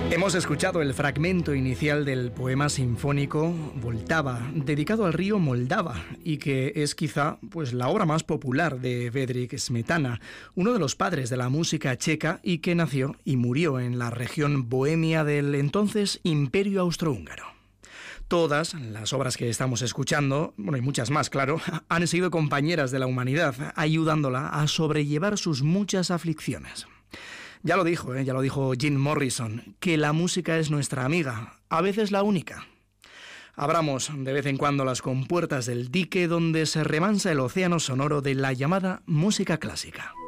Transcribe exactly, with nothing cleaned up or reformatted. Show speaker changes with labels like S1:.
S1: Hemos escuchado el fragmento inicial del poema sinfónico Vltava, dedicado al río Moldava, y que es quizá pues, la obra más popular de Bedřich Smetana, uno de los padres de la música checa y que nació y murió en la región bohemia del entonces Imperio Austrohúngaro. Todas las obras que estamos escuchando, bueno, y muchas más, claro, han sido compañeras de la humanidad, ayudándola a sobrellevar sus muchas aflicciones. Ya lo dijo, ¿eh? ya lo dijo Jim Morrison, que la música es nuestra amiga, a veces la única. Abramos de vez en cuando las compuertas del dique donde se remansa el océano sonoro de la llamada música clásica.